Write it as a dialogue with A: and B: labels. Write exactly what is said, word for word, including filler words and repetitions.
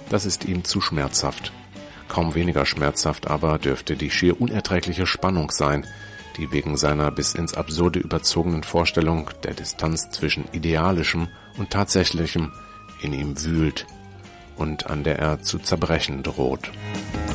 A: Das ist ihm zu schmerzhaft. Kaum weniger schmerzhaft aber dürfte die schier unerträgliche Spannung sein, die wegen seiner bis ins Absurde überzogenen Vorstellung der Distanz zwischen Idealischem und Tatsächlichem in ihm wühlt und an der er zu zerbrechen droht.